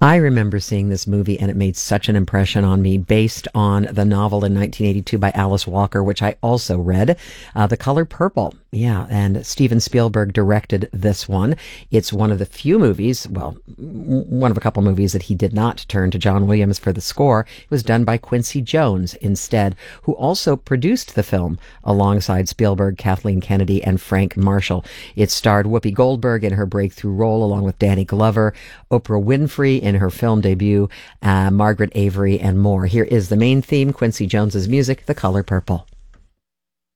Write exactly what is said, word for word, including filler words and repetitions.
I remember seeing this movie, and it made such an impression on me, based on the novel in nineteen eighty-two by Alice Walker, which I also read, uh, The Color Purple. Yeah, and Steven Spielberg directed this one. It's one of the few movies, well, one of a couple movies that he did not turn to John Williams for the score. It was done by Quincy Jones instead, who also produced the film alongside Spielberg, Kathleen Kennedy, and Frank Marshall. It starred Whoopi Goldberg in her breakthrough role, along with Danny Glover, Oprah Winfrey in her film debut, uh, Margaret Avery, and more. Here is the main theme, Quincy Jones's music, The Color Purple.